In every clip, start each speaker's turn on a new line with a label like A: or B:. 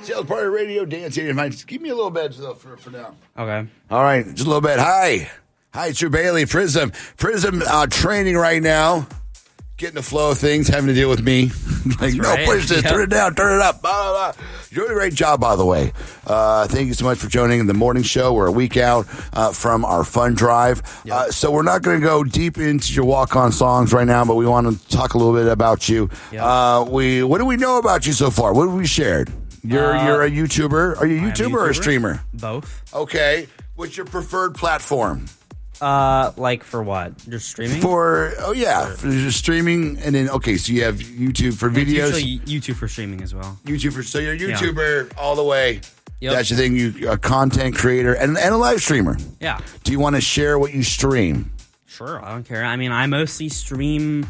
A: Sales Party Radio, Dance 89. Just give me a little bit for now.
B: Okay.
A: All right, just a little bit. Hi, it's Drew Bailey, Prism. Prism training right now. Getting the flow of things, having to deal with me. Like, no, push this, turn it down, turn it up, blah, blah, blah. You're doing a great job, by the way. Thank you so much for joining the morning show. We're a week out from our fun drive. Yep. So we're not going to go deep into your walk-on songs right now, but we want to talk a little bit about you. Yep. What do we know about you so far? What have we shared? You're a YouTuber. Are you a YouTuber or a streamer?
B: Both.
A: Okay. What's your preferred platform?
B: Like for what? Just streaming?
A: For just streaming, and then so you have YouTube for videos.
B: It's usually YouTube for streaming as well.
A: So you're a YouTuber all the way. Yep. That's your thing. You're a content creator and a live streamer.
B: Yeah.
A: Do you want to share what you stream?
B: Sure, I don't care. I mean, I mostly stream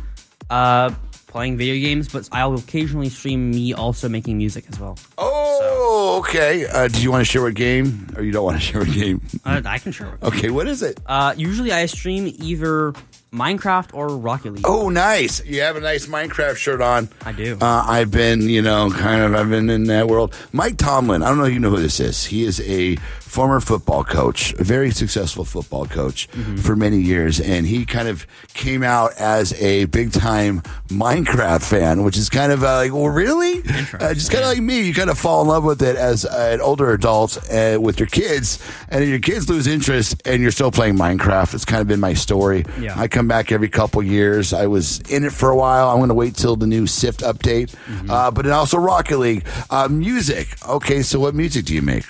B: playing video games, but I'll occasionally stream me also making music as well.
A: Oh, okay. Do you want to share what game, or you don't want to share what game?
B: I can share.
A: Okay, what is it?
B: Usually I stream either Minecraft or Rocket League.
A: Oh, nice. You have a nice Minecraft shirt on.
B: I do.
A: I've been, I've been in that world. Mike Tomlin, I don't know if you know who this is. He is a former football coach, a very successful football coach for many years, and he kind of came out as a big-time Minecraft fan, which is kind of like, well, really? Just kind of like me. You kind of fall in love with it as an older adult with your kids, and then your kids lose interest, and you're still playing Minecraft. It's kind of been my story.
B: Yeah.
A: I come back every couple years. I was in it for a while. I'm going to wait till the new SIFT update. But then also Rocket League. Music. Okay, so what music do you make?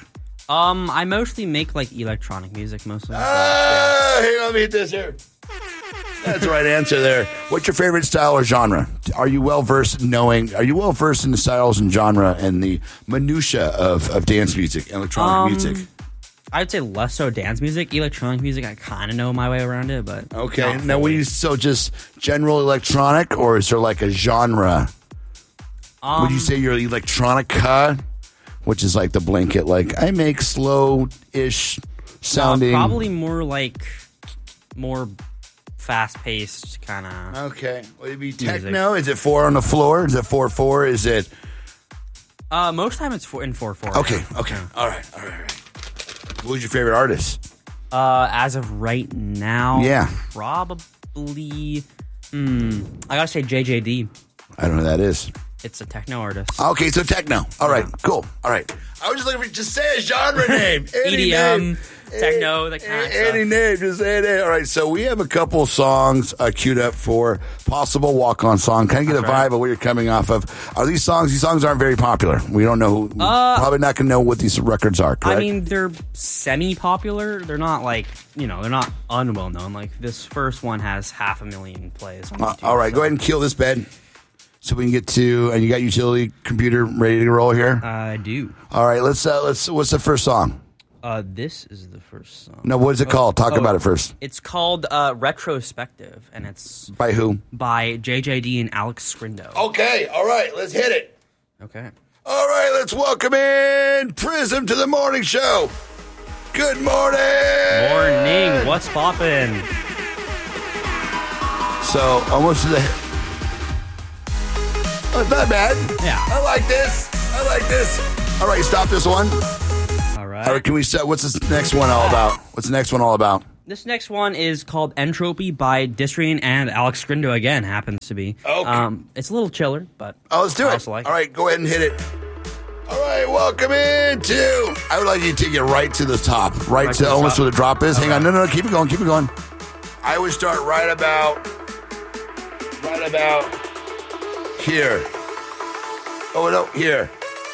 B: I mostly make like electronic music mostly.
A: Hang on, let me hit this here. That's the right answer there. What's your favorite style or genre? Are you well versed in the styles and genre and the minutia of dance music, electronic music?
B: I'd say less so dance music. Electronic music, I kind of know my way around it, but
A: okay. Now, just general electronic, or is there like a genre? Would you say you're electronica, which is like the blanket? Like I make slow-ish sounding.
B: Probably more fast-paced kind of.
A: Okay, would it be techno? Is it 4 on the floor? Is it 4/4? Is it?
B: Most time it's in 4/4.
A: Okay. All right. Who's your favorite artist?
B: As of right now, probably. I gotta say JJD.
A: I don't know who that is.
B: It's a techno artist.
A: Okay, so techno. All right, cool. All right. I was just looking for just say a genre name.
B: EDM, techno, that kind of stuff.
A: Any name, just say it. All right, so we have a couple songs queued up for possible walk-on song. Kind of get a vibe of what you're coming off of. Are these songs? These songs aren't very popular. We don't know. Probably not going to know what these records are, correct?
B: I mean, they're semi-popular. They're not they're not unwell-known. Like this first one has 500,000 plays on YouTube.
A: All right, go ahead and kill this bed. So we can get to, and you got utility computer ready to roll here?
B: I do.
A: All right, let's, what's the first song?
B: This is the first song.
A: No, what is it called? Talk about it first.
B: It's called Retrospective, and it's...
A: By who?
B: By JJD and Alex Scrindo.
A: Okay, all right, let's hit it.
B: Okay.
A: All right, let's welcome in Prism to the morning show. Good morning.
B: Morning, what's poppin'?
A: So, almost to the... Oh, it's not bad.
B: Yeah.
A: I like this. All right, stop this one.
B: All right.
A: All right, can we start? What's this next one all about?
B: This next one is called Entropy by Disrian and Alex Scrindo again, happens to be.
A: Okay.
B: It's a little chiller, but...
A: let's do it.
B: Like
A: all right, go ahead and hit it. All right, welcome into... I would like you to take it right to the top. Right to almost where the drop is. Hang on. No, keep it going. I would start right about here. Oh, no, here.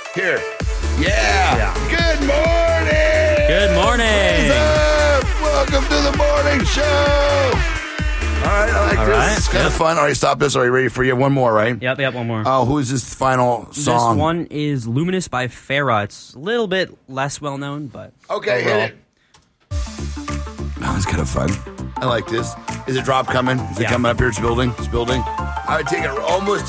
A: Yeah. Good morning.
B: Good morning.
A: What's up? Welcome to the morning show. All right, I like this. It's kind of fun. All right, stop this. Are you ready for you? One more, right?
B: Yep, one more.
A: Oh, who is this final song?
B: This one is Luminous by Farah. It's a little bit less well-known, but...
A: Okay, hit it. Oh, it's kind of fun. I like this. Is a drop coming? Is it coming up here? It's building. I would take it almost